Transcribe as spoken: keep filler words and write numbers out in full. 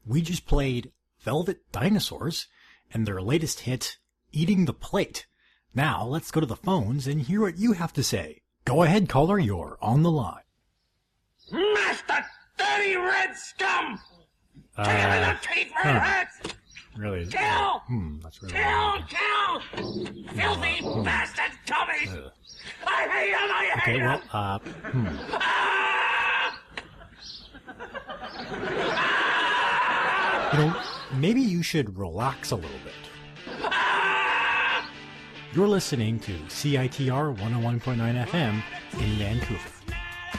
We just played Velvet Dinosaurs and their latest hit, Eating the Plate. Now, let's go to the phones and hear what you have to say. Go ahead, caller, you're on the line. Master dirty red scum! Uh, Kill me the teeth for huh. hurts! Really? Kill! Hmm, that's really Kill! weird. Kill! Filthy bastard Tommies! Ugh. I hate them! I hate Okay, well, them! uh, hmm. Ah! You know, maybe you should relax a little bit. Ah! You're listening to C I T R one oh one point nine F M in Vancouver.